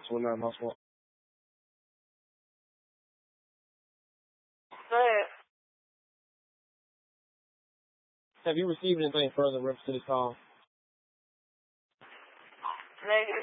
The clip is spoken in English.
9 Hospital. Go ahead. Have you received anything further in reference to this call? Negative.